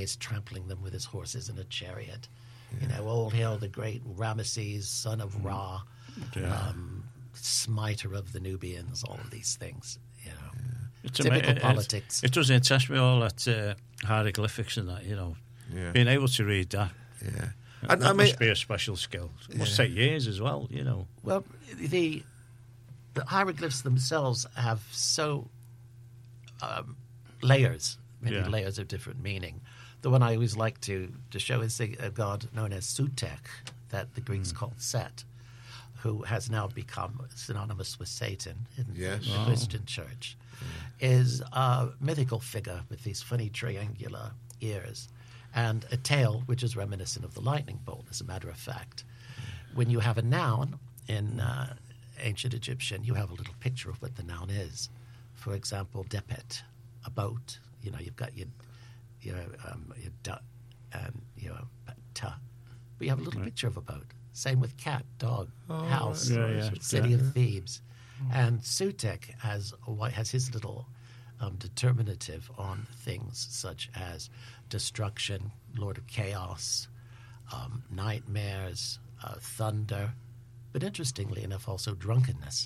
face, trampling them with his horses in a chariot. All hail the great Ramesses, son of Ra, smiter of the Nubians, all of these things. It's typical politics. It does interest me, all that hieroglyphics and that, being able to read that. Yeah. That must be a special skill. It must take years as well, Well, the hieroglyphs themselves have layers, many layers of different meaning. The one I always like to show is a god known as Sutekh, that the Greeks called Set, who has now become synonymous with Satan in the Christian church, is a mythical figure with these funny triangular ears and a tail which is reminiscent of the lightning bolt, as a matter of fact. When you have a noun in ancient Egyptian, you have a little picture of what the noun is. For example, depet, a boat. You've got your da and your ta, but you have a little picture of a boat. Same with cat, dog, house, city of Thebes. And Sutekh has his little determinative on things such as destruction, Lord of Chaos, nightmares, thunder, but interestingly enough, also drunkenness.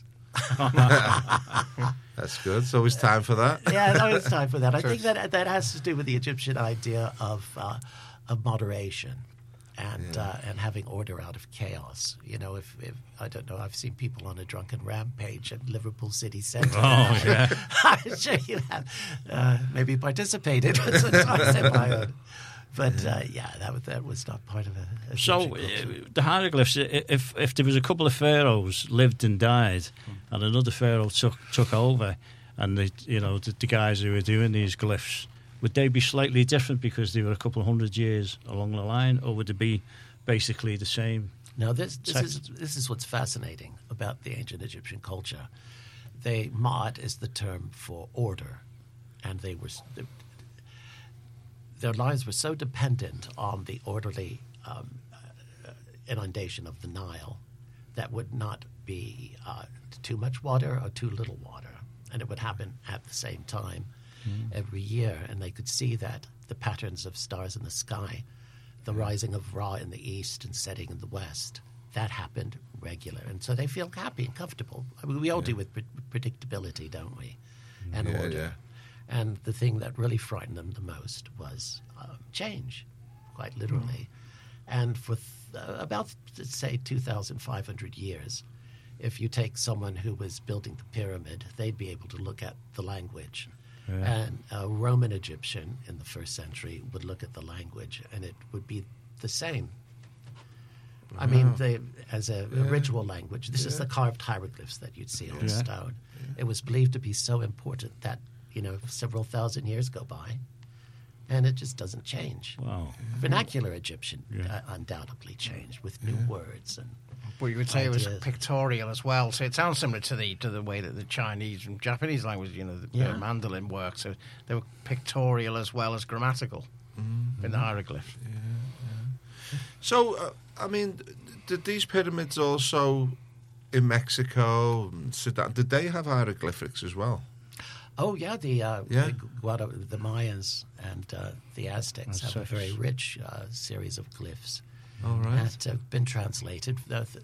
That's good. It's always time for that. Yeah, it's always time for that. I think that has to do with the Egyptian idea of moderation and having order out of chaos. If I don't know, I've seen people on a drunken rampage at Liverpool City Centre. Oh, yeah. I'm sure you have maybe participated with sometimes in my own. But that was not part of a So the hieroglyphs, if there was a couple of pharaohs lived and died, and another pharaoh took over, and the guys who were doing these glyphs, would they be slightly different because they were a couple of hundred years along the line, or would they be basically the same? No, this is what's fascinating about the ancient Egyptian culture. Ma'at is the term for order, and their lives were so dependent on the orderly inundation of the Nile that would not be too much water or too little water. And it would happen at the same time every year. And they could see that the patterns of stars in the sky, the rising of Ra in the east and setting in the west, that happened regular. And so they feel happy and comfortable. I mean, we all do with predictability, don't we? And order. Yeah. And the thing that really frightened them the most was change, quite literally. And for about, say, 2,500 years, if you take someone who was building the pyramid, they'd be able to look at the language. Yeah. And a Roman Egyptian in the first century would look at the language, and it would be the same. I mean, as a ritual language, this is the carved hieroglyphs that you'd see on stone. Yeah. It was believed to be so important that several thousand years go by, and it just doesn't change. Wow. Vernacular Egyptian undoubtedly changed with new words and. But you would say ideas. It was pictorial as well, so it sounds similar to the way that the Chinese and Japanese language, the mandolin works. So they were pictorial as well as grammatical in the hieroglyphs. Yeah. So, I mean, did these pyramids also in Mexico, Sudan, did they have hieroglyphics as well? Oh, yeah, the Mayans and the Aztecs have a very rich series of glyphs that have been translated.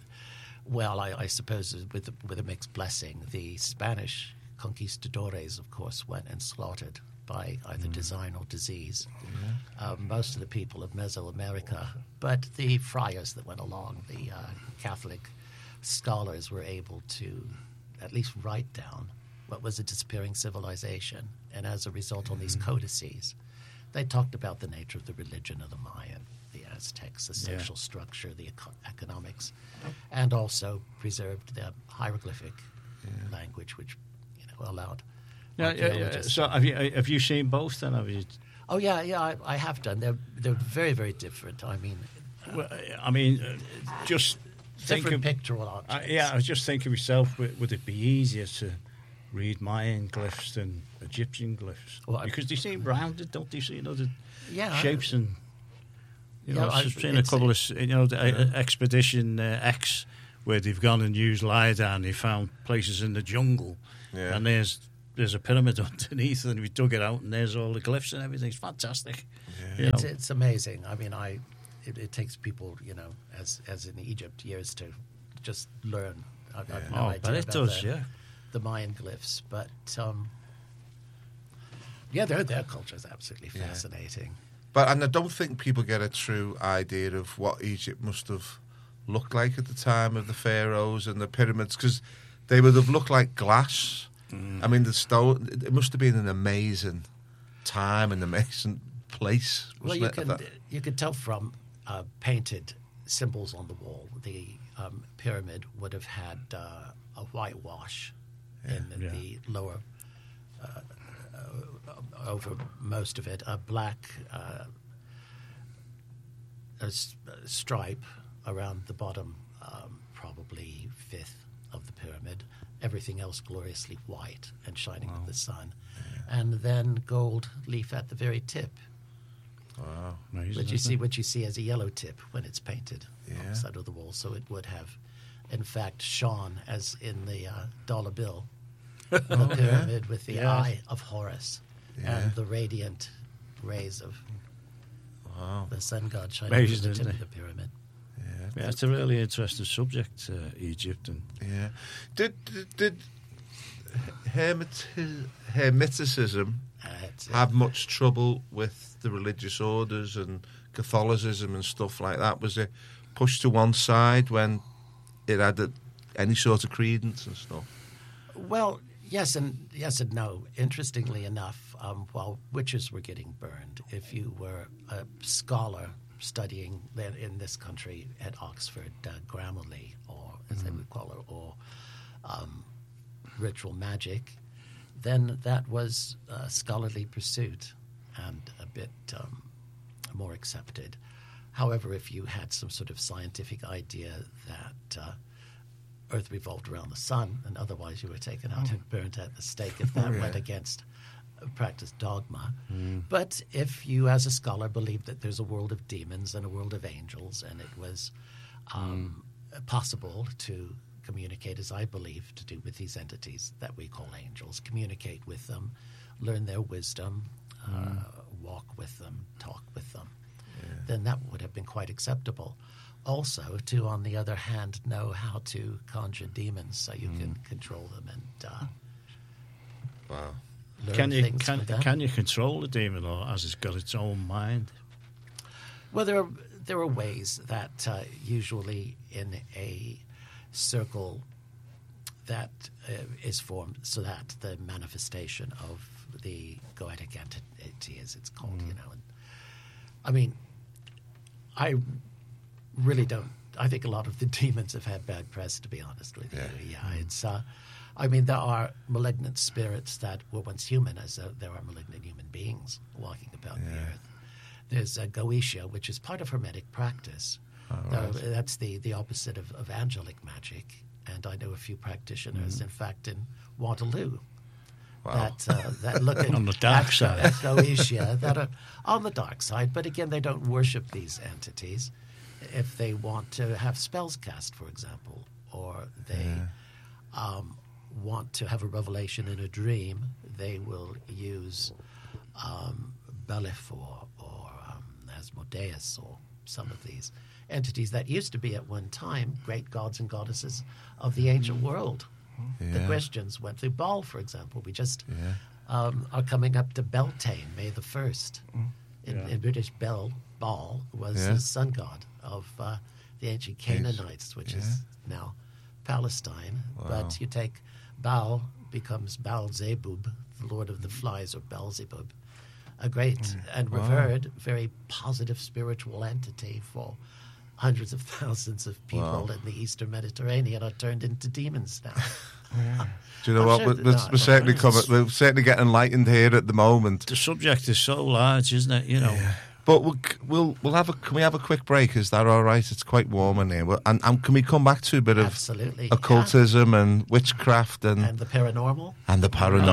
I suppose with a mixed blessing. The Spanish conquistadores, of course, went and slaughtered by either design or disease most of the people of Mesoamerica. But the friars that went along, the Catholic scholars, were able to at least write down what was a disappearing civilization. And as a result, on these codices, they talked about the nature of the religion of the Mayan, the Aztecs, the social structure, the economics, and also preserved the hieroglyphic language, which allowed. So have you seen both then? Have you? Oh yeah, I have done. They're very, very different. I mean, just different pictorial objects. I was just thinking myself, would it be easier to read Mayan glyphs than Egyptian glyphs? Because they seem rounded, don't they? See, the shapes and. I've seen a couple of Expedition X where they've gone and used LiDAR and they found places in the jungle, and there's there's a pyramid underneath, and we dug it out, and there's all the glyphs and everything. It's fantastic. Yeah. It's amazing. I mean, it takes people, as in Egypt, years to just learn. I've no idea but it about does, the Mayan glyphs, but their culture is absolutely fascinating. And I don't think people get a true idea of what Egypt must have looked like at the time of the pharaohs and the pyramids, because they would have looked like glass. I mean, the stone, it must have been an amazing time and amazing place. Well, you could tell from painted symbols on the wall. The pyramid would have had a whitewash in the lower, over most of it, a black stripe around the bottom, probably fifth of the pyramid. Everything else gloriously white and shining in the sun. Yeah. And then gold leaf at the very tip. Wow. Amazing, what you see as a yellow tip when it's painted on the side of the wall. So it would have, in fact, shone as in the dollar bill on the pyramid with the eye of Horus and the radiant rays of the sun god shining through the tip of the pyramid. Yeah, it's a really interesting subject, Egypt. Did Hermeticism have much trouble with the religious orders and Catholicism and stuff like that? Was it pushed to one side when it had any sort of credence and stuff? Well, yes and no. Interestingly enough, while witches were getting burned, if you were a scholar studying in this country at Oxford, Grammarly, or as they would call it, or ritual magic, then that was a scholarly pursuit and a bit more accepted. However, if you had some sort of scientific idea that Earth revolved around the sun, and otherwise you were taken out and burnt at the stake if that went against practiced dogma. But if you, as a scholar, believed that there's a world of demons and a world of angels, and it was possible to communicate, as I believe, to do with these entities that we call angels, communicate with them, learn their wisdom, walk with them, talk with them, then that would have been quite acceptable. Also, to, on the other hand, know how to conjure demons so you can control them and wow. Can you control the demon, or has it got its own mind? Well, there are ways that usually in a circle that is formed so that the manifestation of the goetic entity, as it's called, And, I mean, I really don't. I think a lot of the demons have had bad press, to be honest with you. Yeah, it's. I mean, there are malignant spirits that were once human, as there are malignant human beings walking about the earth. There's Goetia, which is part of Hermetic practice. That's the opposite of angelic magic. And I know a few practitioners, in fact, in Waterloo, that look at on the dark side. At Goetia, that are on the dark side. But again, they don't worship these entities. If they want to have spells cast, for example, or they want to have a revelation in a dream, they will use Bellefor or Asmodeus or some of these entities that used to be at one time great gods and goddesses of the ancient world. The Christians went through Baal, for example. We just are coming up to Beltane, May the 1st. In British, Baal was the sun god of the ancient Canaanites, which is now Palestine. Wow. But you take Baal, becomes Baal-Zebub, the lord of the flies, or Beelzebub, a great and revered, very positive spiritual entity for hundreds of thousands of people in the Eastern Mediterranean are turned into demons now. Do you know what? We're certainly getting enlightened here at the moment. The subject is so large, isn't it? Yeah. But we'll have a. Can we have a quick break? Is that all right? It's quite warm in here. And can we come back to a bit of occultism and witchcraft and the paranormal? And the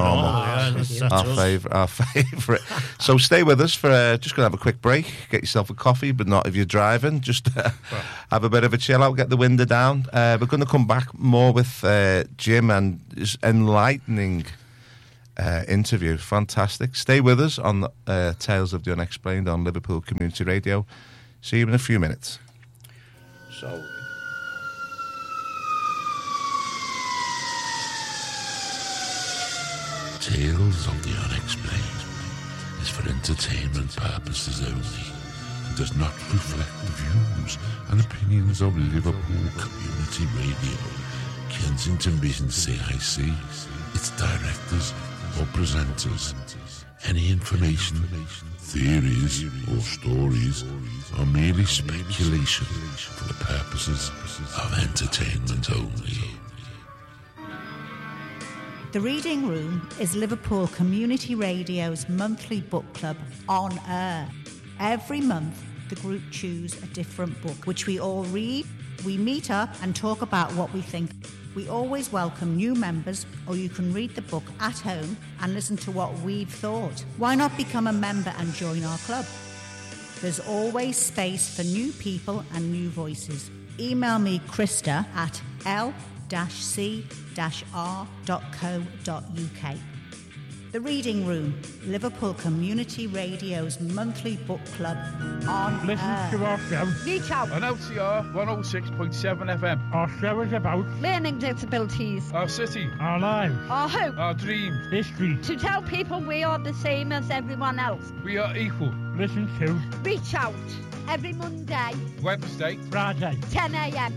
paranormal. Our favourite. So stay with us for just going to have a quick break. Get yourself a coffee, but not if you're driving. Just have a bit of a chill out. Get the window down. We're going to come back more with Jim and his enlightening interview. Fantastic. Stay with us on Tales of the Unexplained on Liverpool Community Radio. See you in a few minutes. So... Tales of the Unexplained is for entertainment purposes only and does not reflect the views and opinions of Liverpool Community Radio, Kensington Vision CIC, its directors or presenters. Any information, theories or stories are merely speculation for the purposes of entertainment only. The Reading Room is Liverpool Community Radio's monthly book club on air. Every month, the group choose a different book, which we all read. We meet up and talk about what we think. We always welcome new members, or you can read the book at home and listen to what we've thought. Why not become a member and join our club? There's always space for new people and new voices. Email me, Krista, at l-c-r.co.uk. The Reading Room, Liverpool Community Radio's monthly book club on Listen air. to our show Reach out on LCR 106.7 FM. Our show is about learning disabilities, our city, our lives, our hope, our dreams, history. To tell people we are the same as everyone else. We are equal. Listen to Reach Out every Monday, Wednesday, Friday, 10 a.m.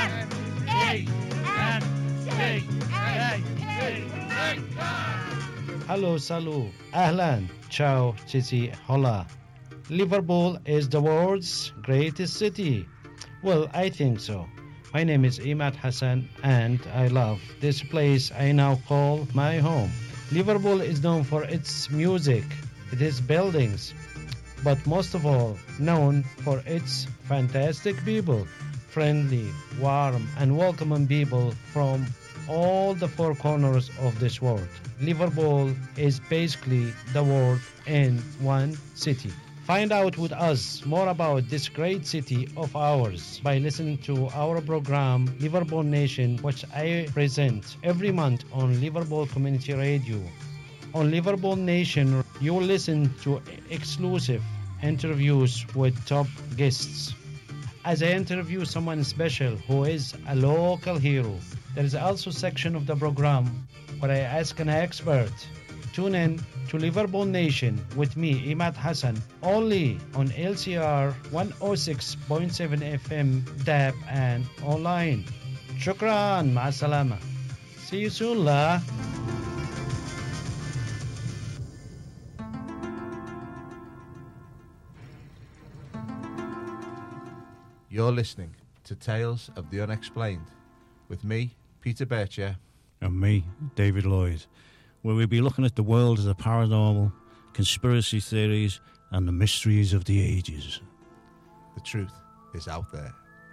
Hello, salut, ahlan, ciao, titi, hola. Liverpool is the world's greatest city. Well, I think so. My name is Imad Hassan, and I love this place I now call my home. Liverpool is known for its music, its buildings, but most of all, known for its fantastic people. Friendly, warm, and welcoming people from all the four corners of this world. Liverpool is basically the world in one city. Find out with us more about this great city of ours by listening to our program Liverpool Nation, which I present every month on Liverpool Community Radio. On Liverpool Nation, you will listen to exclusive interviews with top guests. As I interview someone special who is a local hero, there is also a section of the program where I ask an expert. Tune in to Liverpool Nation with me, Imad Hassan, only on LCR 106.7 FM, DAB, and online. Shukran, ma'asalama. See you soon, la. You're listening to Tales of the Unexplained with me, Peter Bircher. And me, David Lloyd, where we'll be looking at the world of the paranormal, conspiracy theories, and the mysteries of the ages. The truth is out there.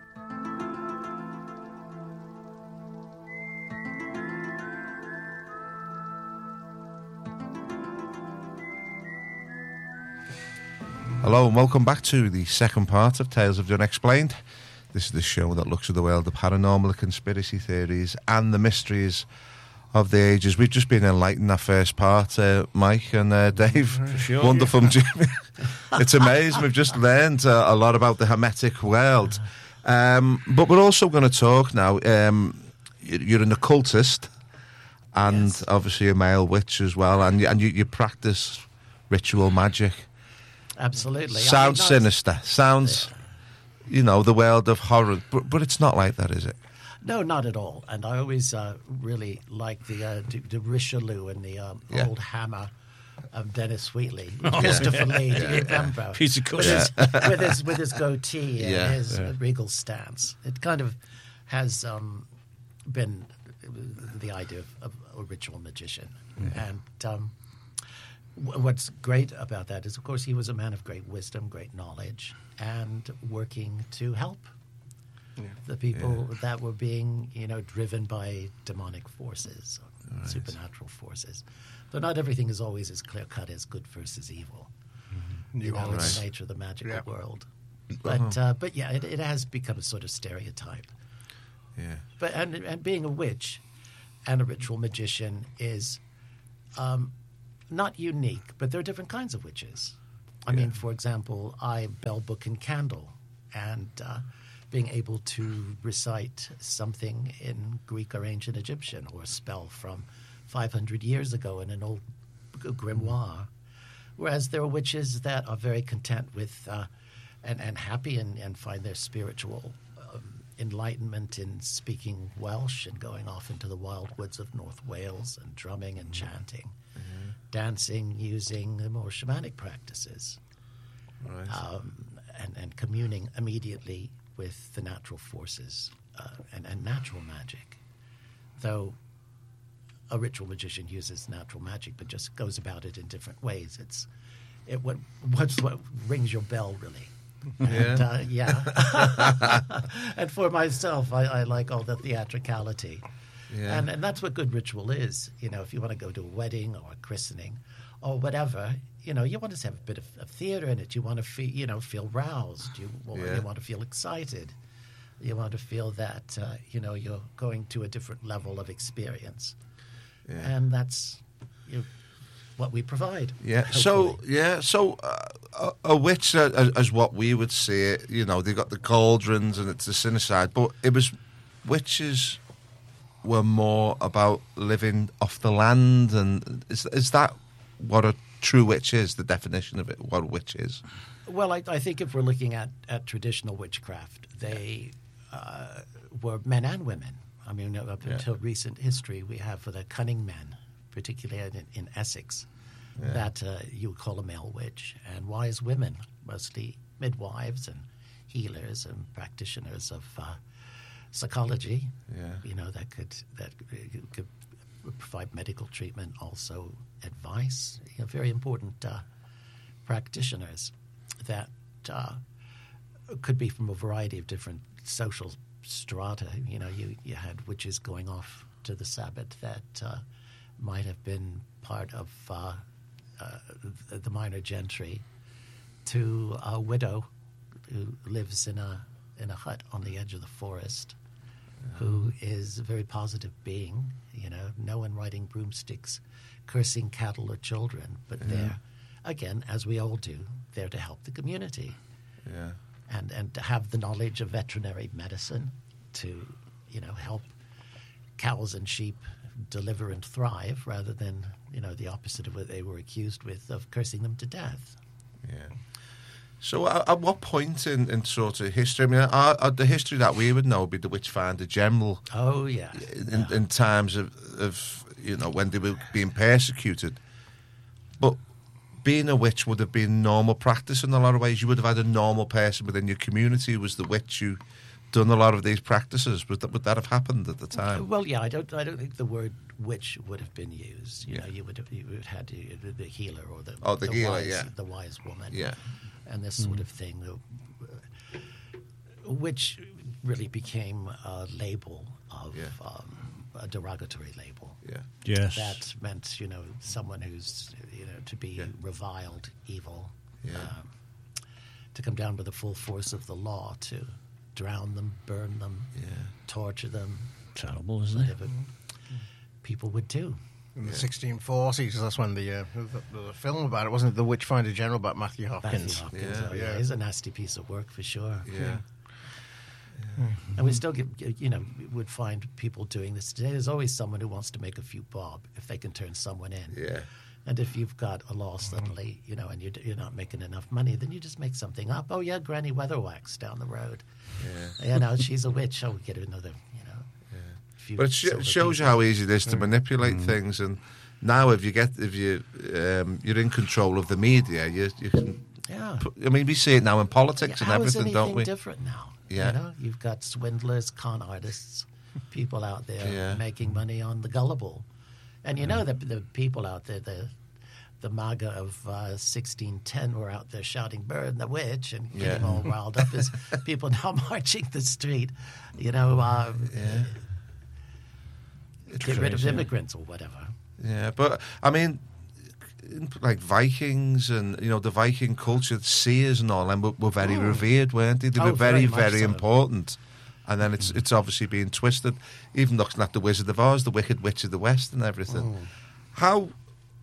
Hello and welcome back to the second part of Tales of the Unexplained. This is the show that looks at the world of paranormal, conspiracy theories, and the mysteries of the ages. We've just been enlightened in that first part, Mike and Dave. For sure, wonderful. Yeah. It's amazing. We've just learned a lot about the Hermetic world. But we're also going to talk now. You're an occultist and yes, obviously a male witch as well, and you practice ritual magic. Absolutely. Sounds sinister. Sounds, you know, the world of horror. But it's not like that, is it? No, not at all. And I always really like the Richelieu and the old hammer of Dennis Wheatley. Christopher Lee, do you remember? Piece of course. With his goatee and his regal stance. It kind of has been the idea of a ritual magician. And what's great about that is, of course, he was a man of great wisdom, great knowledge, and working to help the people that were being, driven by demonic forces, or supernatural forces. Though not everything is always as clear-cut as good versus evil. Mm-hmm. The nature of the magical world. But it has become a sort of stereotype. Yeah. But and being a witch and a ritual magician is not unique, but there are different kinds of witches. I mean, for example, bell, book, and candle, and being able to recite something in Greek or ancient Egyptian, or a spell from 500 years ago in an old grimoire. Whereas there are witches that are very content with and happy and find their spiritual enlightenment in speaking Welsh and going off into the wild woods of North Wales and drumming and chanting, dancing, using the more shamanic practices, and communing immediately with the natural forces and natural magic. Though a ritual magician uses natural magic, but just goes about it in different ways. What's what rings your bell, really. And, and for myself, I like all the theatricality. Yeah. And that's what good ritual is. You know, if you want to go to a wedding or a christening or whatever, you know, you want to have a bit of theater in it. You want to feel roused. You want to feel excited. You want to feel that, you're going to a different level of experience. Yeah. And that's what we provide. Yeah. Hopefully. So a witch, as what we would see it, you know, they've got the cauldrons and it's the sin side, but witches were more about living off the land, and is that what a true witch is? The definition of it, what a witch is? Well, I think if we're looking at traditional witchcraft, they were men and women. I mean, up until recent history, we have for the cunning men, particularly in Essex, that you would call a male witch, and wise women, mostly midwives and healers and practitioners of psychology. You know, that could provide medical treatment, also advice. You know, very important practitioners that could be from a variety of different social strata. You know, you had witches going off to the Sabbath that might have been part of the minor gentry, to a widow who lives in a hut on the edge of the forest, who is a very positive being. You know, no one riding broomsticks, cursing cattle or children, but there, again, as we all do, there to help the community. Yeah. And to have the knowledge of veterinary medicine to, help cows and sheep deliver and thrive, rather than, the opposite of what they were accused with, of cursing them to death. Yeah. So at what point in sort of history, I mean, the history that we would know would be the Witchfinder General. Oh, yeah. In times of when they were being persecuted. But being a witch would have been normal practice in a lot of ways. You would have had a normal person within your community who was the witch who done a lot of these practices. Would that have happened at the time? Well, yeah, I don't think the word witch would have been used. You know, you would have had the healer or the healer, the wise woman, and this sort of thing, which really became a label of a derogatory label. Yeah. Yes. That meant someone who's to be reviled, evil, to come down with the full force of the law, to drown them, burn them, torture them. Terrible, isn't it? People would do. In the 1640s, that's when the film about it, wasn't it? The Witchfinder General about Matthew Hopkins. It's a nasty piece of work for sure. Yeah. And we still would find people doing this today. There's always someone who wants to make a few bob if they can turn someone in. Yeah. And if you've got a law suddenly, and you're not making enough money, then you just make something up. Oh, yeah, Granny Weatherwax down the road. Yeah. She's a witch. Oh, we get another, But it shows you how easy it is to manipulate things. And now if you're in control of the media, you can... Yeah. I mean, we see it now in politics and everything, don't we? How is anything different now? Yeah. You've got swindlers, con artists, people out there making money on the gullible. And the people out there, the MAGA of 1610 were out there shouting, "Burn the witch," and getting all riled up as people now marching the street, get rid of immigrants or whatever. Yeah, but I mean, like Vikings and the Viking culture, seers and all them were very revered, weren't they? They were very, very important. And then it's obviously being twisted. Even looking at the Wizard of Oz, the Wicked Witch of the West, and everything. How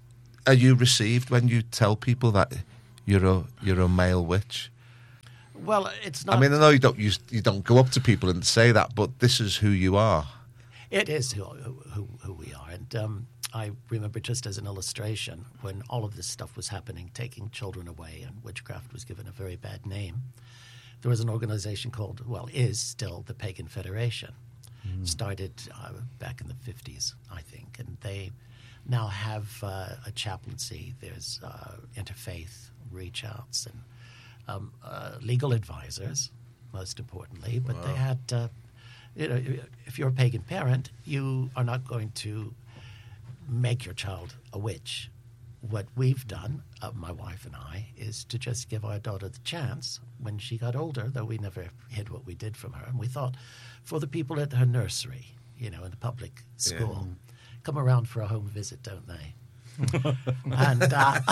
are you received when you tell people that you're a male witch? Well, it's not. I mean, I know you don't go up to people and say that, but this is who you are. It is who we are, and I remember, just as an illustration, when all of this stuff was happening, taking children away, and witchcraft was given a very bad name. There was an organization called, is still the Pagan Federation. Started back in the 50s, I think, and they now have a chaplaincy. There's interfaith reach-outs and legal advisors, most importantly. But they had, if you're a pagan parent, you are not going to make your child a witch. What we've done, my wife and I, is to just give our daughter the chance when she got older, though we never hid what we did from her. And we thought, for the people at her nursery, in the public school, come around for a home visit, don't they? And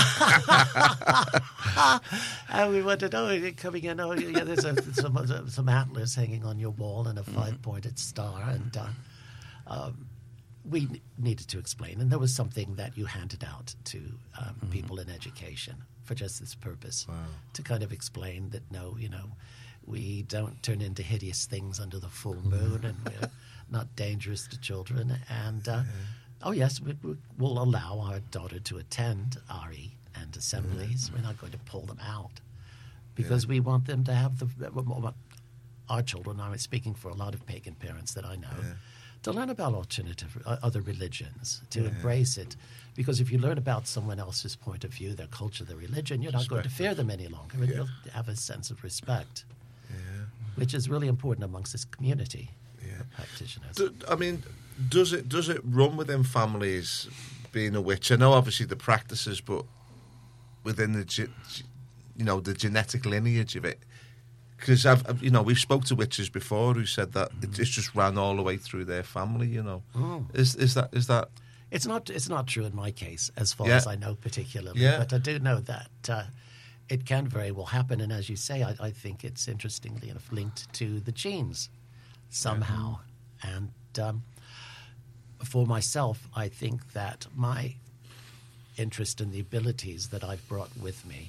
and we wanted, you're coming in, there's some antlers hanging on your wall and a 5-pointed star. And we needed to explain. And there was something that you handed out to people in education for just this purpose, to kind of explain that, no, we don't turn into hideous things under the full moon, and we're not dangerous to children. And, yes, we'll allow our daughter to attend RE and assemblies. We're not going to pull them out because we want them to have our children, I'm speaking for a lot of pagan parents that I know, to learn about other religions, to embrace it. Because if you learn about someone else's point of view, their culture, their religion, you're not going to fear them any longer. And you'll have a sense of respect, which is really important amongst this community of practitioners. Does it run within families being a witch? I know obviously the practices, but within the genetic lineage of it. Because we've spoke to witches before who said that it's just ran all the way through their family. Is that? It's not true in my case, as far as I know particularly. But I do know that it can very well happen. And as you say, I think it's interestingly enough linked to the genes somehow. And for myself, I think that my interest in the abilities that I've brought with me.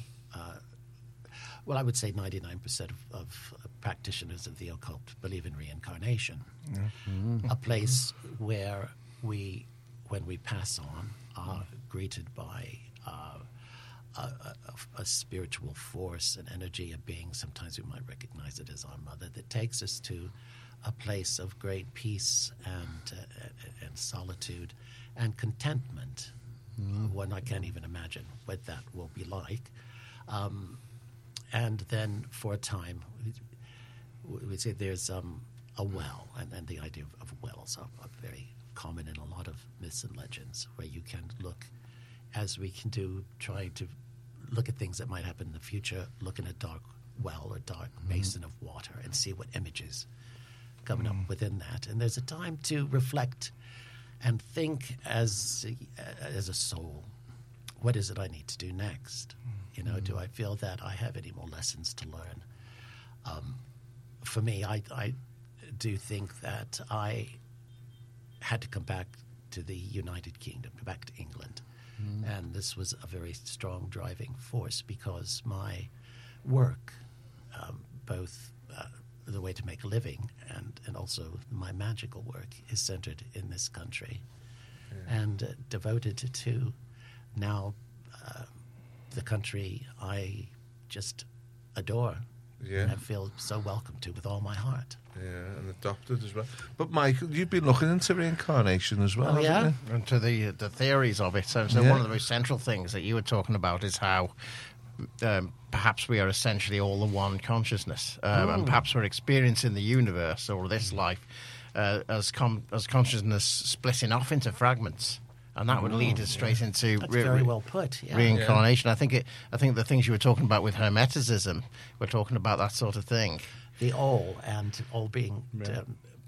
I would say 99% of practitioners of the occult believe in reincarnation. A place where when we pass on, are greeted by a spiritual force, an energy, a being. Sometimes we might recognize it as our mother, that takes us to a place of great peace and solitude and contentment. One I can't even imagine what that will be like. And then for a time, we say there's a well, and the idea of wells are very common in a lot of myths and legends, where you can look, as we can do, trying to look at things that might happen in the future, look in a dark well or dark basin of water and see what images coming up within that. And there's a time to reflect and think as a soul, what is it I need to do next? Do I feel that I have any more lessons to learn? For me, I do think that I had to come back to the United Kingdom, back to England. And this was a very strong driving force because my work, both the way to make a living and also my magical work, is centered in this country and devoted to now the country I just adore and I feel so welcome to with all my heart. Yeah, and adopted as well. But Michael, you've been looking into reincarnation as well, haven't you? And to the theories of it. So one of the most central things that you were talking about is how perhaps we are essentially all the one consciousness, and perhaps we're experiencing the universe or this life as consciousness splitting off into fragments. And that would lead us straight into very well put. Reincarnation. I think the things you were talking about with Hermeticism, we're talking about that sort of thing. The all, and all being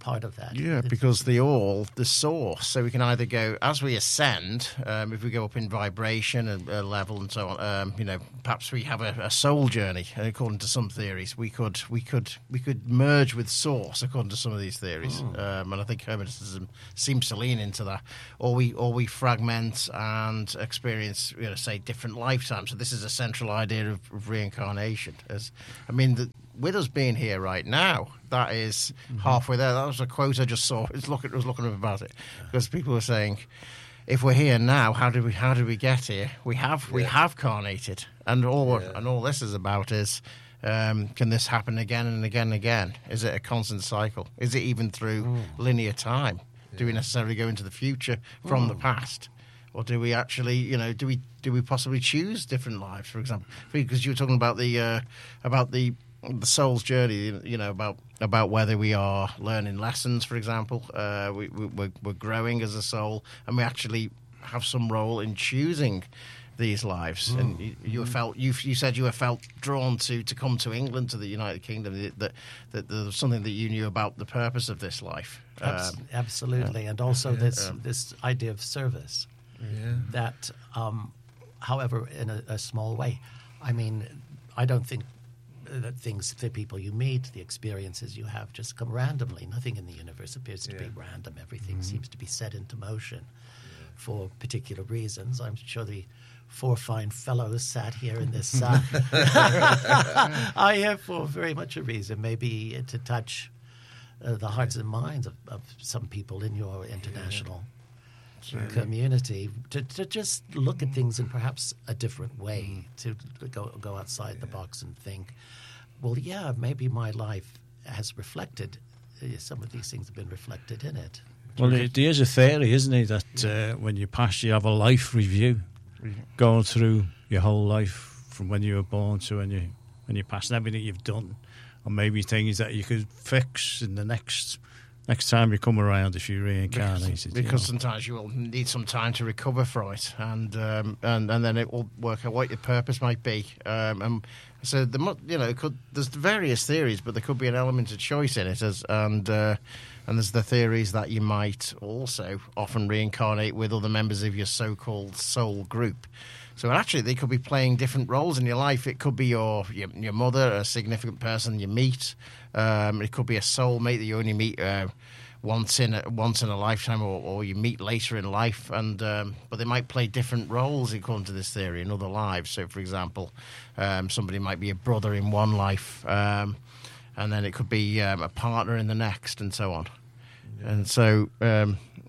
part of that. Yeah, because the source. So we can either go as we ascend, if we go up in vibration and level and so on. Perhaps we have a soul journey. According to some theories, we could merge with source. According to some of these theories, and I think Hermeticism seems to lean into that. Or we fragment and experience, say, different lifetimes. So this is a central idea of reincarnation. With us being here right now, that is halfway there. That was a quote I just saw. I was looking up about it because people were saying, if we're here now, how did we get here? We have carnated, and all this is about is, can this happen again and again and again? Is it a constant cycle? Is it even through linear time? Do we necessarily go into the future from the past? Or do we actually, do we possibly choose different lives, for example? Because you were talking about the soul's journey, about whether we are learning lessons, for example. We're growing as a soul, and we actually have some role in choosing these lives. And you said you were felt drawn to come to England, to the United Kingdom, that there was something that you knew about the purpose of this life. Absolutely, and also this idea of service. That, however, in a small way. I mean, I don't think that the people you meet, the experiences you have just come randomly. Nothing in the universe appears to be random. Everything seems to be set into motion for particular reasons. I'm sure the 4 fine fellows sat here in this are here for very much a reason, maybe to touch the hearts and minds of some people in your international community, to just look at things in perhaps a different way, to go outside the box and think, well, maybe my life has reflected, some of these things have been reflected in it. Well, there is a theory, isn't it, that when you pass, you have a life review, going through your whole life from when you were born to when you pass, and everything you've done, or maybe things that you could fix in the next time you come around if you reincarnated. Because sometimes you will need some time to recover from it, and then it will work out what your purpose might be. And so there's various theories, but there could be an element of choice in it, and there's the theories that you might also often reincarnate with other members of your so-called soul group. So actually, they could be playing different roles in your life. It could be your mother, a significant person you meet. It could be a soulmate that you only meet once in a lifetime, or you meet later in life. And but they might play different roles according to this theory in other lives. So, for example, somebody might be a brother in one life, and then it could be a partner in the next, and so on. Yeah.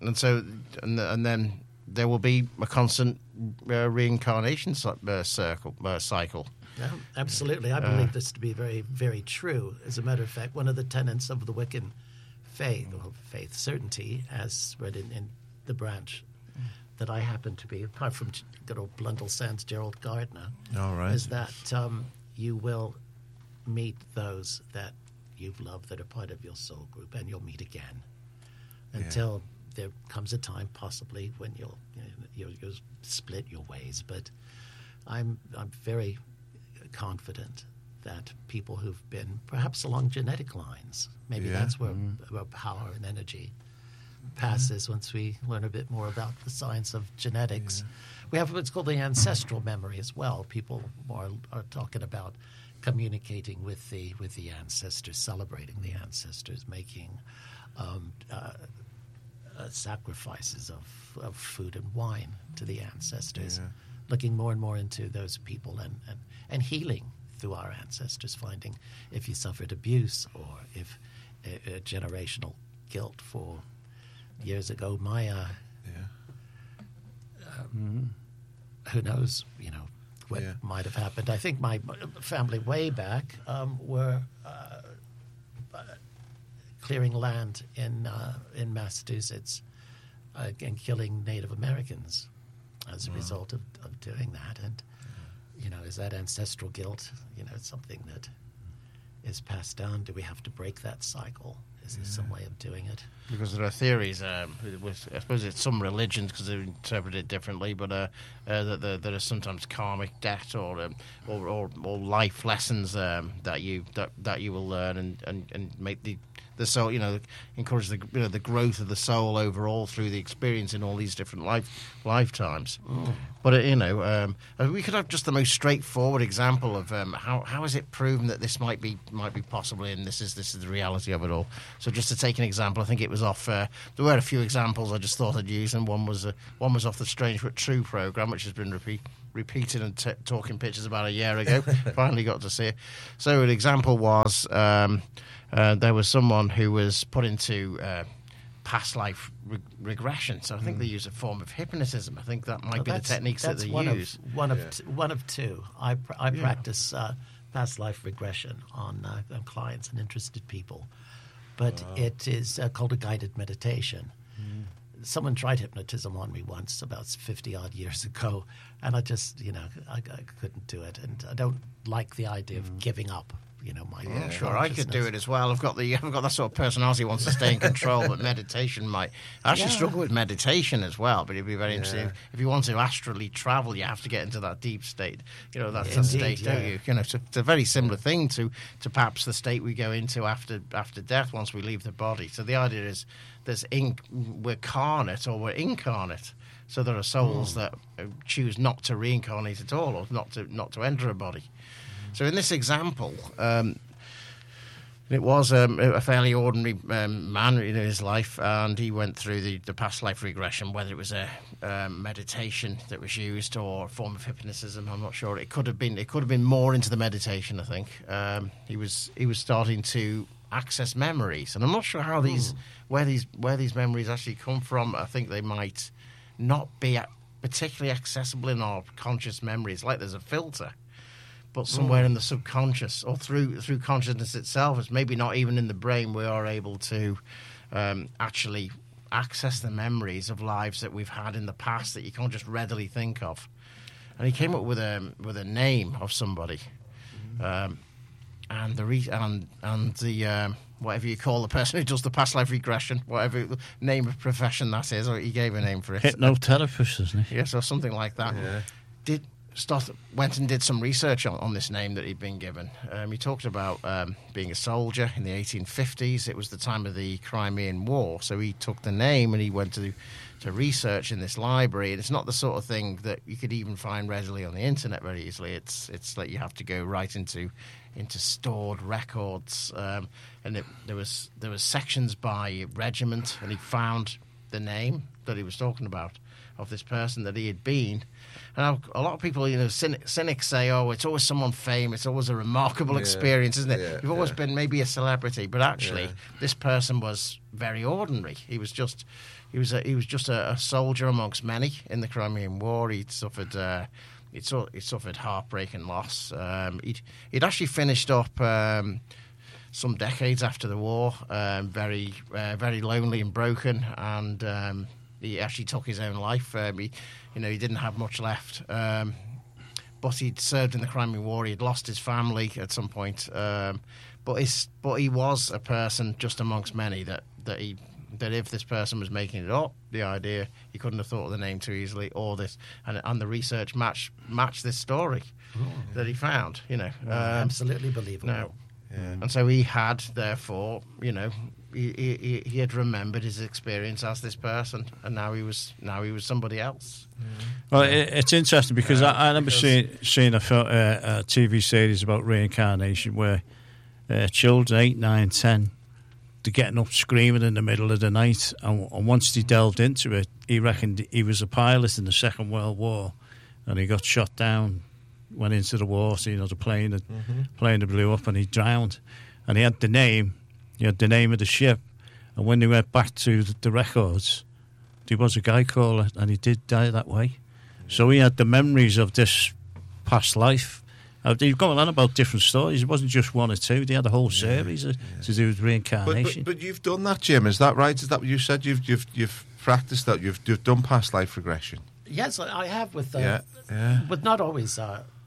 And then there will be a constant reincarnation cycle. Yeah, absolutely. I believe this to be very, very true. As a matter of fact, one of the tenets of the Wiccan faith, or faith certainty, as read in the branch that I happen to be, apart from good old Blundell Sands Gerald Gardner, is that you will meet those that you've loved that are part of your soul group, and you'll meet again until there comes a time, possibly, when you'll split your ways. But I'm very confident that people who've been perhaps along genetic lines, maybe that's where power and energy passes once we learn a bit more about the science of genetics. We have what's called the ancestral memory as well. People are talking about communicating with the ancestors, celebrating the ancestors, making sacrifices of food and wine to the ancestors, looking more and more into those people and healing through our ancestors, finding if you suffered abuse or if a generational guilt for years ago, Maya, who knows, what might have happened. I think my family way back were clearing land in Massachusetts and killing Native Americans as a result of doing that. And, is that ancestral guilt, it's something that is passed down? Do we have to break that cycle? Is there some way of doing it? Because there are theories, I suppose it's some religions, because they interpret it differently, but that there are sometimes karmic debt or life lessons that you will learn and make the the soul, encourage the growth of the soul overall through the experience in all these different lifetimes. But we could have just the most straightforward example of how is it proven that this might be possible, and this is the reality of it all. So just to take an example, I think it was off. There were a few examples I just thought I'd use, and one was off the Strange but True program, which has been repeated and talking pictures about a year ago. Finally got to see it. So an example was there was someone who was put into past life regression. So I think they use a form of hypnotism. I think that might be the techniques that they use. One of two. I practice past life regression on clients and interested people, but it is called a guided meditation. Someone tried hypnotism on me once about 50-odd years ago, and I just, I couldn't do it. And I don't like the idea of giving up, my sure, I could do it as well. I've got that sort of personality who wants to stay in control, but meditation might. I actually struggle with meditation as well, but it'd be very interesting. If you want to astrally travel, you have to get into that deep state. That's a state, don't you? It's a very similar thing to perhaps the state we go into after death once we leave the body. So the idea is we're carnate or we're incarnate. So there are souls that choose not to reincarnate at all, or not to enter a body. So in this example, it was a fairly ordinary man in his life, and he went through the past life regression. Whether it was a meditation that was used or a form of hypnotism, I'm not sure. It could have been more into the meditation. I think he was starting to access memories, and I'm not sure how where these memories actually come from. I think they might not be particularly accessible in our conscious memories. Like there's a filter, but somewhere in the subconscious or through consciousness itself, it's maybe not even in the brain, we are able to actually access the memories of lives that we've had in the past that you can't just readily think of. And he came up with a name of somebody, and the whatever you call the person who does the past life regression, whatever name of profession that is, or he gave a name for it. Hypnotherapist, isn't he? Yes, or something like that. Yeah. Went and did some research on this name that he'd been given. He talked about being a soldier in the 1850s. It was the time of the Crimean War, so he took the name and he went to research in this library. And it's not the sort of thing that you could even find readily on the internet very easily. It's like you have to go right into stored records, and there was sections by regiment, and he found the name that he was talking about of this person that he had been. And a lot of people, cynics say, "Oh, it's always someone famous. It's always a remarkable experience, isn't it? You've always been maybe a celebrity, but actually, this person was very ordinary. He was just a soldier amongst many in the Crimean War. He'd suffered heartbreak and loss. He'd actually finished up some decades after the war, very very lonely and broken, and he actually took his own life. He didn't have much left, but he'd served in the Crimean War. He had lost his family at some point, but he was a person just amongst many that if this person was making it up, the idea, he couldn't have thought of the name too easily, or this, and the research matched this story that he found. Absolutely believable. No. Yeah. And so he had, therefore, he had remembered his experience as this person, and now he was somebody else. Well, it's interesting because I remember seeing a TV series about reincarnation where children 8, 9, 10, they're getting up screaming in the middle of the night, and once he delved into it, he reckoned he was a pilot in the Second World War, and he got shot down. Went into the water, the plane that blew up, and he drowned. And he had the name of the ship. And when they went back to the records, there was a guy called, and he did die that way. So he had the memories of this past life. They've gone on about different stories. It wasn't just one or two. They had a whole series to do with reincarnation. But you've done that, Jim. Is that right? Is that what you said? You've practiced that. You've done past life regression. Yes, I have with not always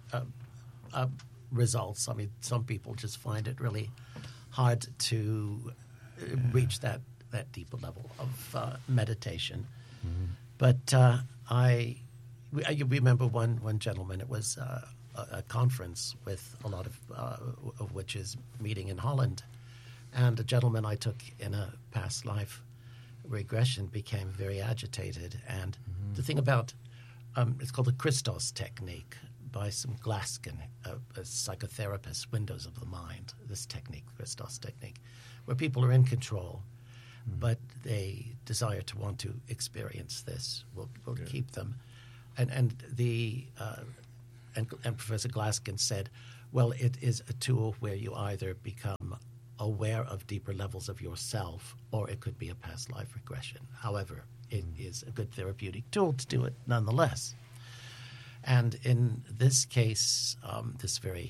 results. I mean, some people just find it really hard to reach that deeper level of meditation. Mm-hmm. But I remember one gentleman. It was a conference with a lot of witches meeting in Holland, And a gentleman I took in a past life regression became very agitated. And the thing about it's called the Christos technique by some Glaskin, a psychotherapist, Windows of the Mind, this technique, Christos technique, where people are in control, but they desire to want to experience this. Will keep them. And Professor Glaskin said, well, it is a tool where you either become aware of deeper levels of yourself, or it could be a past life regression. However, it is a good therapeutic tool to do it nonetheless. And in this case, this very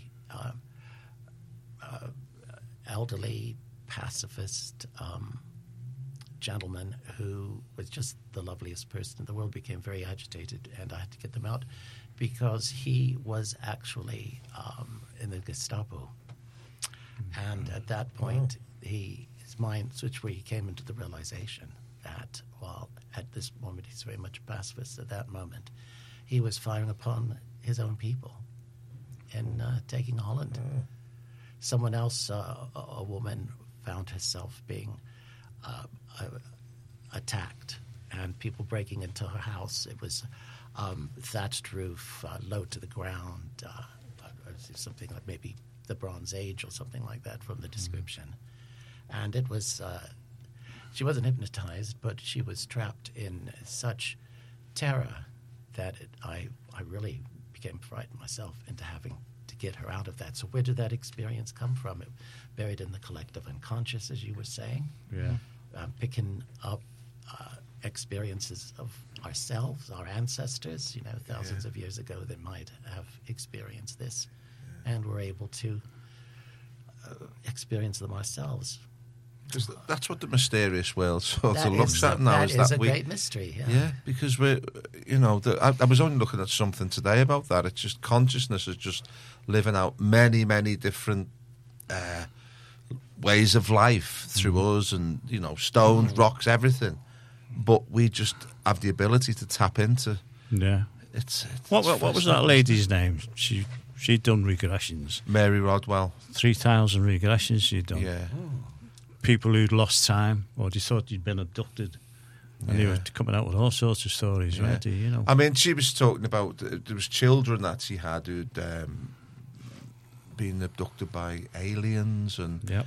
elderly pacifist gentleman who was just the loveliest person in the world became very agitated, and I had to get them out because he was actually in the Gestapo. And at that point, his mind switched where he came into the realization that, well, at this moment, he's very much a pacifist. At that moment, he was firing upon his own people in taking Holland. Someone else, a woman, found herself being attacked and people breaking into her house. It was thatched roof, low to the ground, something like maybe the Bronze Age or something like that from the description. And it was, she wasn't hypnotized, but she was trapped in such terror that I really became frightened myself into having to get her out of that. So where did that experience come from? It buried in the collective unconscious, as you were saying. Yeah. Picking up experiences of ourselves, our ancestors, thousands of years ago that might have experienced this. And we're able to experience them ourselves. Because that's what the mysterious world sort of looks at now. That is a great mystery, yeah. Yeah, because I was only looking at something today about that. It's just consciousness is just living out many, many different ways of life through us and, stones, rocks, everything. But we just have the ability to tap into. Yeah. What was that lady's name? She'd done regressions. Mary Rodwell. 3,000 regressions she'd done. Yeah. People who'd lost time or they thought you'd been abducted. And they were coming out with all sorts of stories, right? I mean, she was talking about there was children that she had who'd been abducted by aliens, and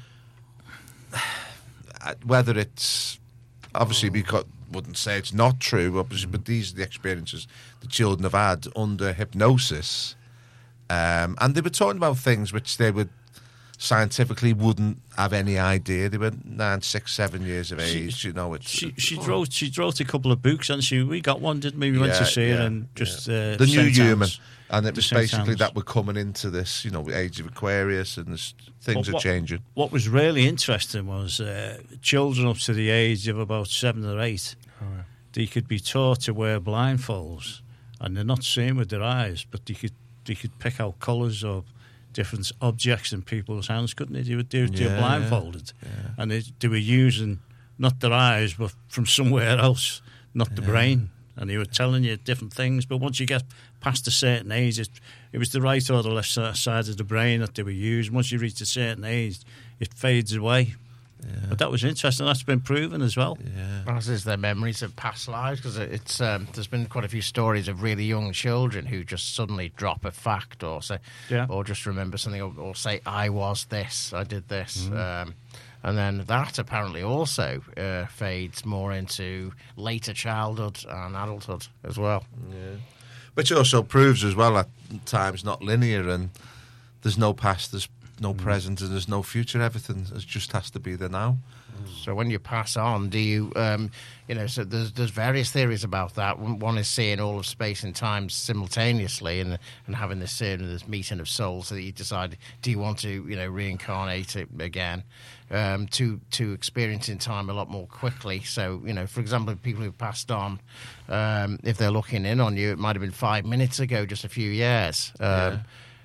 whether it's obviously wouldn't say it's not true, obviously, but these are the experiences the children have had under hypnosis. And they were talking about things which they would scientifically wouldn't have any idea. They were 9, 6, 7 years of age. She wrote a couple of books, and we got one, didn't we? We went to see her and just the New Human, and it was basically that we're coming into this, age of Aquarius, and things are changing. What was really interesting was children up to the age of about 7 or 8. They could be taught to wear blindfolds, and they're not seeing with their eyes, but they could pick out colours of different objects in people's hands, couldn't they? They were blindfolded. Yeah. And they were using not their eyes, but from somewhere else, not the brain. And they were telling you different things. But once you get past a certain age, it was the right or the left side of the brain that they were using. Once you reach a certain age, it fades away. Yeah. But that was interesting. That's been proven as well. Yeah. As is their memories of past lives, because it's there's been quite a few stories of really young children who just suddenly drop a fact or say, or just remember something, or say, "I was this, I did this," and then that apparently also fades more into later childhood and adulthood as well. Yeah. Which also proves as well that time's not linear, and there's no past, there's no present, and there's no future. Everything just has to be there now. So when you pass on, do you, so there's various theories about that. One is seeing all of space and time simultaneously and having this meeting of souls, so that you decide, do you want to, reincarnate it again, to experiencing time a lot more quickly. So, for example, people who've passed on, if they're looking in on you, it might have been 5 minutes ago, just a few years.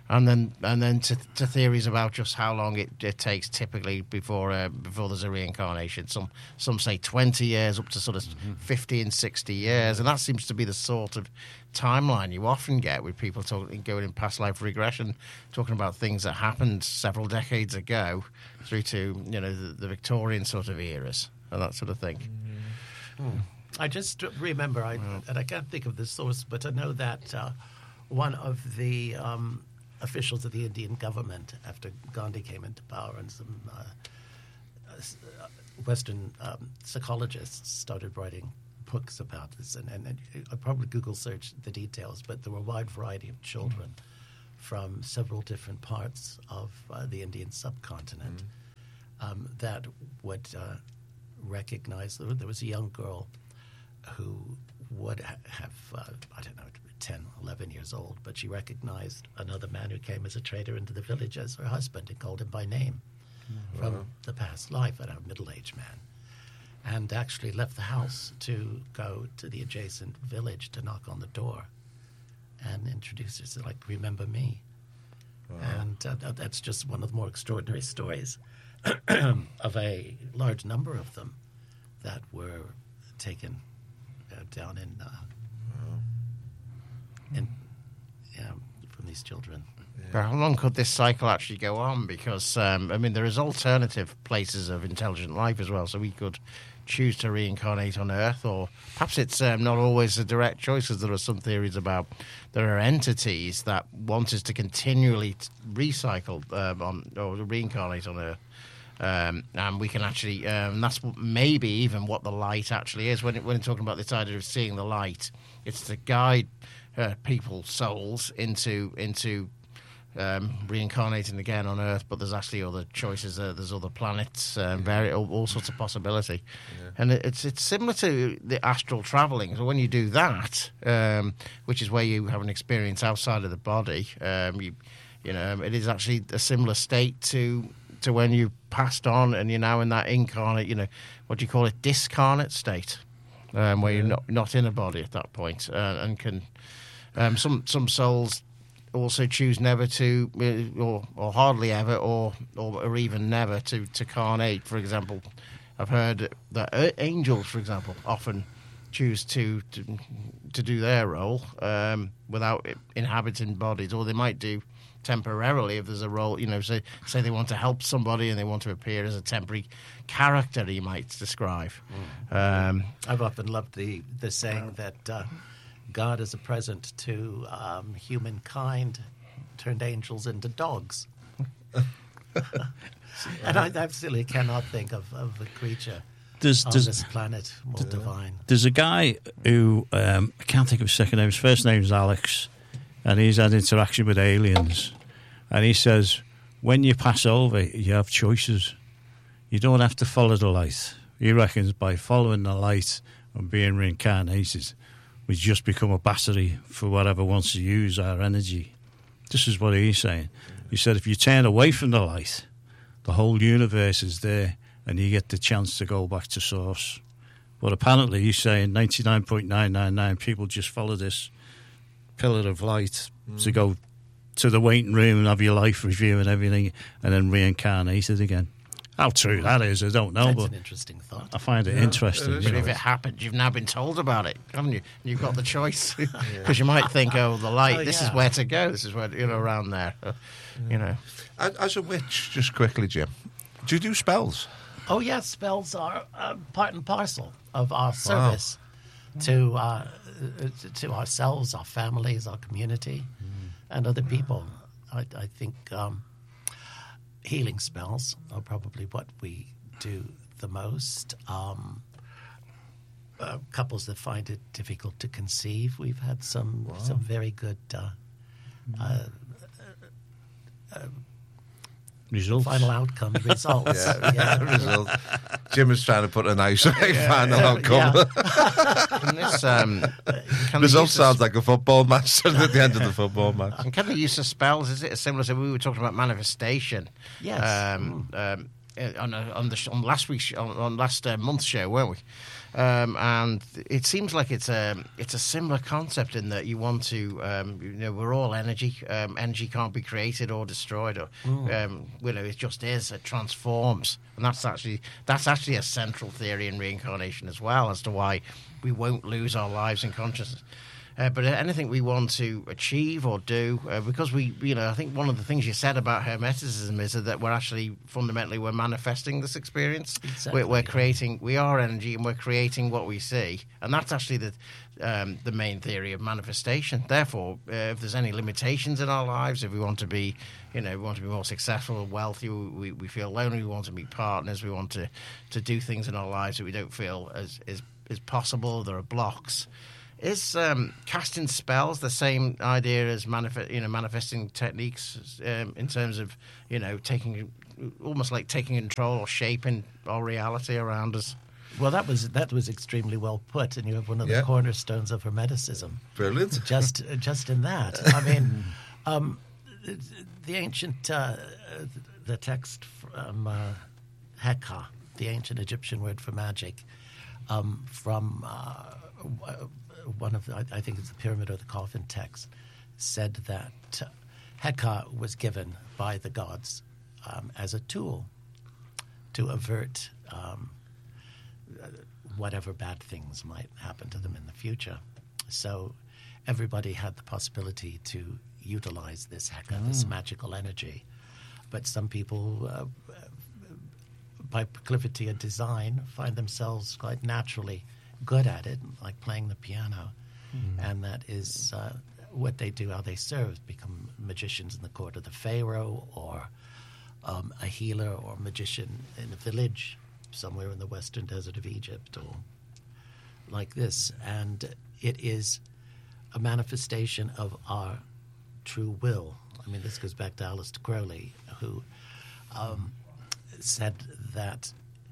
And then to theories about just how long it takes typically before there's a reincarnation. Some say 20 years, up to sort of 50 and 60 years, and that seems to be the sort of timeline you often get with people going in past life regression, talking about things that happened several decades ago, through to the Victorian sort of eras and that sort of thing. I just remember, and I can't think of the source, but I know that one of the officials of the Indian government, after Gandhi came into power, and some Western psychologists started writing books about this, and I probably Google searched the details, but there were a wide variety of children from several different parts of the Indian subcontinent that would recognize. There was a young girl who would have, 10, 11 years old, but she recognized another man who came as a trader into the village as her husband and called him by name from the past life, a middle-aged man, and actually left the house to go to the adjacent village to knock on the door and introduce herself, like, remember me. And that's just one of the more extraordinary stories of a large number of them that were taken down from these children. How long could this cycle actually go on? Because, there is alternative places of intelligent life as well, so we could choose to reincarnate on Earth, or perhaps it's not always a direct choice, as there are some theories about there are entities that want us to continually recycle or reincarnate on Earth. And we can actually, that's maybe even what the light actually is. When talking about this idea of seeing the light, it's to guide people's souls into reincarnating again on Earth. But there's actually other choices. There's other planets, all sorts of possibility. Yeah. And it's similar to the astral traveling. So when you do that, which is where you have an experience outside of the body, it is actually a similar state to when you passed on and you're now in that incarnate, what do you call it, discarnate state, where you're not in a body at that point, and can some souls also choose never to, or hardly ever, or even never to carnate. For example, I've heard that angels, for example, often choose to do their role without inhabiting bodies, or they might do temporarily if there's a role, say they want to help somebody and they want to appear as a temporary character, you might describe. I've often loved the saying that God is a present to humankind, turned angels into dogs. And I absolutely cannot think of a creature on this planet more divine. There's a guy who, I can't think of his second name, his first name is Alex, and he's had interaction with aliens. And he says, when you pass over, you have choices. You don't have to follow the light. He reckons by following the light and being reincarnated, we just become a battery for whatever wants to use our energy. This is what he's saying. He said, if you turn away from the light, the whole universe is there, and you get the chance to go back to source. But apparently he's saying 99.999 people just follow this pillar of light to go to the waiting room and have your life review and everything, and then reincarnated again. How true that is, I don't know. That's but an interesting thought. I find it interesting. But if it happened, you've now been told about it, haven't you? You've got the choice. Because you might think, the light, this is where to go. This is where, around there. As a witch, just quickly, Jim, do you do spells? Oh, yes, spells are part and parcel of our service to ourselves, our families, our community, and other people. I think healing spells are probably what we do the most. Couples that find it difficult to conceive, we've had some very good results. Final outcome results. Results. Jim is trying to put a nice final outcome. Results sounds like a football match at the end of the football match. And can the use of spells, is it similar to we were talking about manifestation? Yes. on last week's on last month's show, weren't we? And it seems like it's a similar concept in that you want to, we're all energy. Energy can't be created or destroyed, or it just is. It transforms, and that's actually a central theory in reincarnation as well, as to why we won't lose our lives in consciousness. But anything we want to achieve or do, because I think one of the things you said about Hermeticism is that we're actually fundamentally we're manifesting this experience. Exactly. We're creating. We are energy, and we're creating what we see, and that's actually the main theory of manifestation. Therefore, if there's any limitations in our lives, if we want to be, we want to be more successful or wealthy, we feel lonely, we want to meet partners, we want to do things in our lives that we don't feel is possible. There are blocks. Is casting spells the same idea as manifesting techniques in terms of taking control or shaping our reality around us? Well, that was extremely well put, and you have one of the cornerstones of Hermeticism. Brilliant. Just in that, I mean, the ancient the text from Heka, the ancient Egyptian word for magic, from one of I think it's the Pyramid or the Coffin text, said that Heka was given by the gods as a tool to avert whatever bad things might happen to them in the future. So everybody had the possibility to utilize this Heka, this magical energy. But some people, by proclivity and design, find themselves quite naturally good at it, like playing the piano. And that is what they do, how they serve, become magicians in the court of the Pharaoh, or a healer or magician in a village somewhere in the western desert of Egypt, or like this. And it is a manifestation of our true will. I mean, this goes back to Aleister Crowley, who said that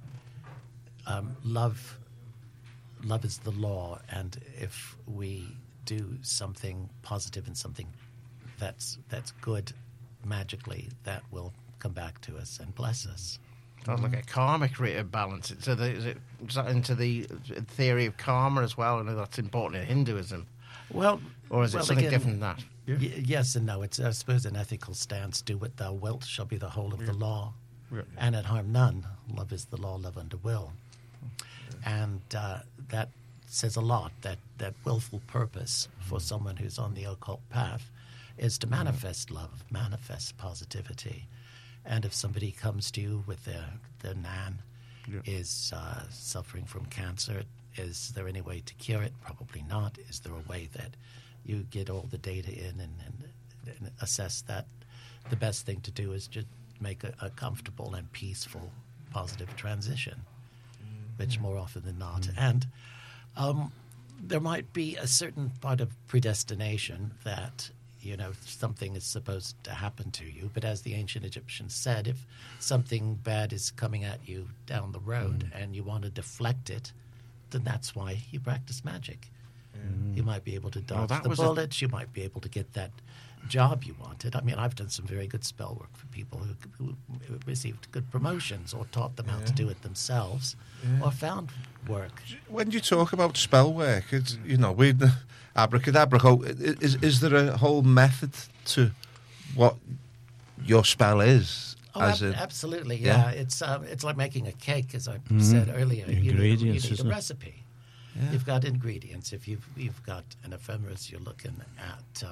love is the law, and if we do something positive and something that's good magically, that will come back to us and bless us. Sounds like a karmic rate of balance. Is that into the theory of karma as well? I know that's important in Hinduism. Well, or is it something different than that? Yes and no. It's, I suppose, an ethical stance. Do what thou wilt shall be the whole of the law, and it harm none. Love is the law, love unto will. And that says a lot, that willful purpose for someone who's on the occult path is to manifest love, manifest positivity. And if somebody comes to you with their nan is suffering from cancer, is there any way to cure it? Probably not. Is there a way that you get all the data in and assess that the best thing to do is just make a comfortable and peaceful, positive transition, which more often than not. And there might be a certain part of predestination that, something is supposed to happen to you. But as the ancient Egyptians said, if something bad is coming at you down the road and you want to deflect it, then that's why you practice magic. You might be able to dodge the bullets. You might be able to get that job you wanted. I mean, I've done some very good spell work for people who received good promotions, or taught them how to do it themselves, or found work. When you talk about spell work, it's, with abracadabra, is there a whole method to what your spell is? Oh, absolutely, yeah. It's like making a cake, as I said earlier. Ingredients, you need a recipe. Yeah. You've got ingredients. If you've got an ephemeris, you're looking at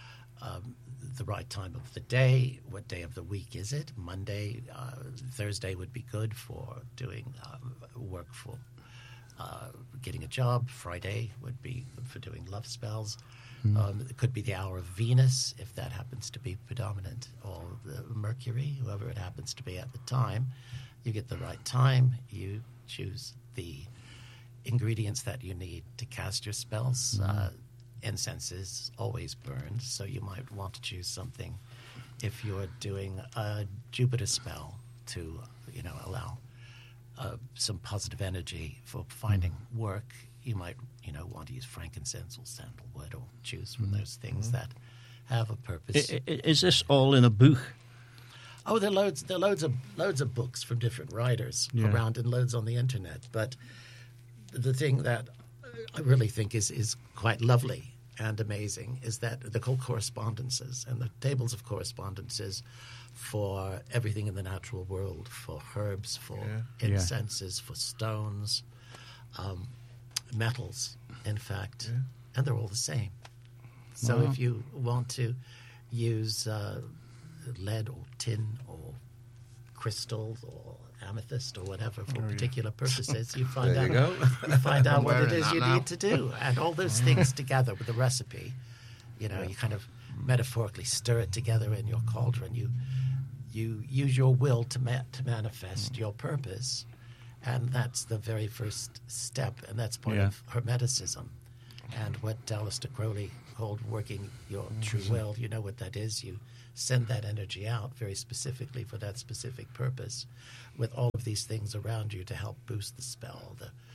the right time of the day. What day of the week is it? Monday, Thursday would be good for doing work for getting a job. Friday would be good for doing love spells. It could be the hour of Venus, if that happens to be predominant, or Mercury, whoever it happens to be at the time. You get the right time. You choose the ingredients that you need to cast your spells. Incense is always burned, so you might want to choose something if you're doing a Jupiter spell to, allow some positive energy for finding work. You might, want to use frankincense or sandalwood, or choose from those things that have a purpose. Is this all in a book? Oh, there are loads of books from different writers around, and loads on the internet. But the thing that I really think is quite lovely and amazing is that they're called correspondences, and the tables of correspondences for everything in the natural world, for herbs, for incenses, for stones, metals, in fact, and they're all the same. So if you want to use lead or tin or crystal or amethyst or whatever for particular purposes, you find out what it is you need to do, and all those things together with the recipe. You kind of metaphorically stir it together in your cauldron. You use your will to manifest your purpose, and that's the very first step, and that's part of Hermeticism. And what Aleister Crowley called working your true will, you know what that is. You send that energy out very specifically for that specific purpose, with all of these things around you to help boost the spell.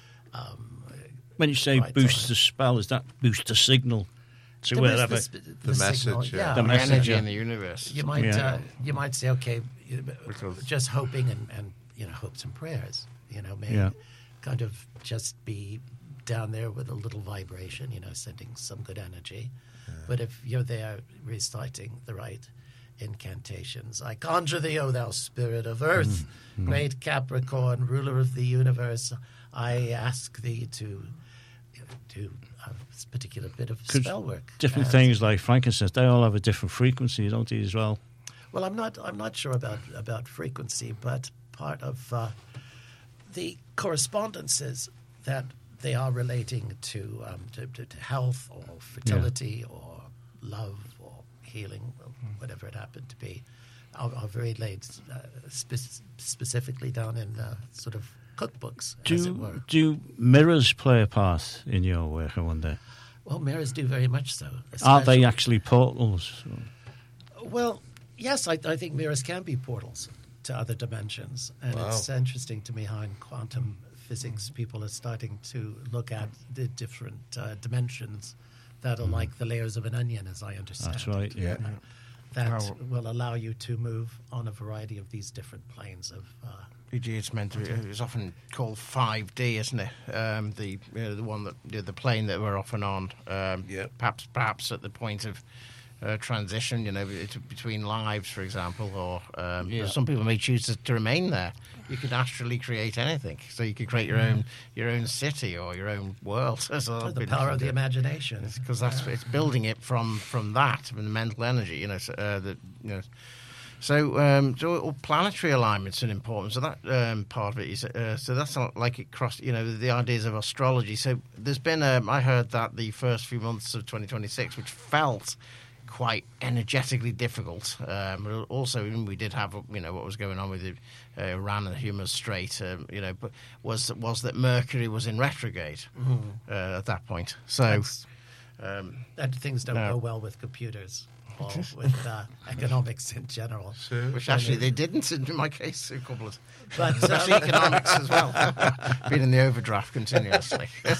When you say boost the spell, is that boost the signal to wherever? The message, the message energy in the universe. You might say, okay, just hoping and hopes and prayers. May kind of just be down there with a little vibration, sending some good energy. But if you're there reciting the right incantations, I conjure thee, O thou spirit of earth, great Capricorn, ruler of the universe, I ask thee to do a particular bit of spell work. Different things like frankincense, they all have a different frequency, don't they, as well? Well, I'm not sure about frequency, but part of the correspondences that they are relating to health or fertility or love or healing, or whatever it happened to be, are very laid specifically down in sort of cookbooks, as it were. Do mirrors play a part in your work, I wonder? Well, mirrors do very much so. Are they actually portals? Well, yes, I think mirrors can be portals to other dimensions. And it's interesting to me how in quantum physics people are starting to look at the different dimensions that are like the layers of an onion, as I understand. That's right, yeah. That will allow you to move on a variety of these different planes of... E.g., it's meant to be. It's often called 5D, isn't it? The one that the plane that we're often on. Perhaps at the point of transition, between lives, for example, or some people may choose to remain there. You can astrally create anything, so you could create your own city or your own world. The power of the imagination, because it's building it from that, from the mental energy. So planetary alignment's an important. So that part of it is. So that's not like it crossed. The ideas of astrology. So there's been. I heard that the first few months of 2026, which felt quite energetically difficult. Also, we did have what was going on with Iran and the Hormuz Strait. But was that Mercury was in retrograde at that point. So that things don't go well with computers. Or with economics in general. Which actually they didn't in my case, a couple of... But especially economics as well. Being in the overdraft continuously. but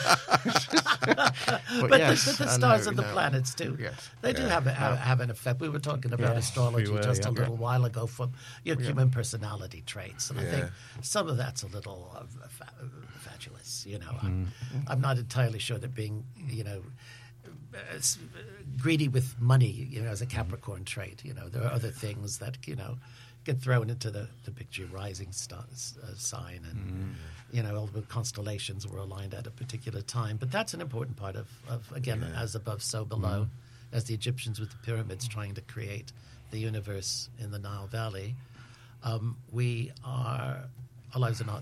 the stars and the planets too. Yes. They do have an effect. We were talking about astrology just a little while ago from human personality traits. And I think some of that's a little fatuous. I'm not entirely sure that being, greedy with money, as a Capricorn trait. There are other things that, get thrown into the picture, rising sign, and, all the constellations were aligned at a particular time. But that's an important part of again, as above, so below, as the Egyptians with the pyramids trying to create the universe in the Nile Valley. Our lives are not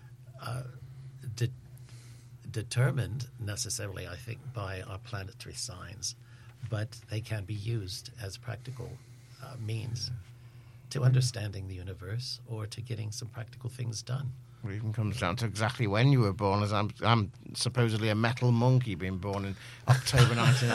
determined necessarily, I think, by our planetary signs, but they can be used as practical means to understanding the universe or to getting some practical things done. It even comes down to exactly when you were born, as I'm supposedly a metal monkey being born in October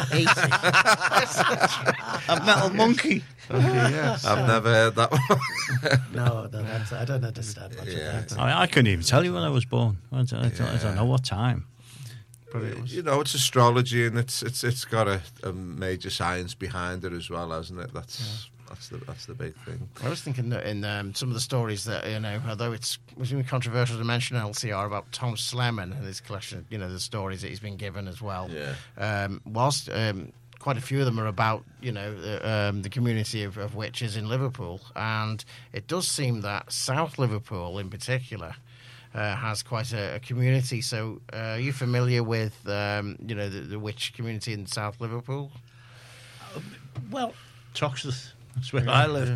1980. A metal monkey? Yes. I've never heard that one. No, I don't understand much of that. I couldn't even tell you when I was born. I don't know what time. But it's astrology, and it's got a major science behind it as well, hasn't it? That's That's the big thing. I was thinking that in some of the stories that, although it's really controversial to mention LCR about Tom Slemen and his collection, the stories that he's been given as well. Yeah. Whilst quite a few of them are about, the community of witches in Liverpool, and it does seem that South Liverpool in particular has quite a community. So, are you familiar with, the witch community in South Liverpool? Well, Toxteth. That's where I live.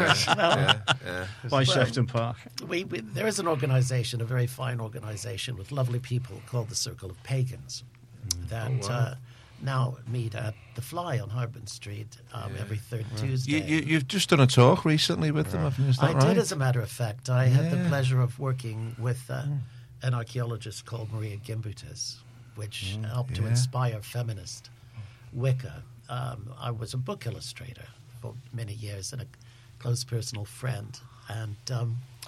By Sefton Park. There is an organisation, a very fine organisation with lovely people called the Circle of Pagans that now meet at The Fly on Harbin Street every third Tuesday. You've just done a talk recently with them, haven't you? Is that right? I did, as a matter of fact. I had the pleasure of working with an archaeologist called Maria Gimbutas, which helped to inspire feminist Wicca. I was a book illustrator for many years and a close personal friend. And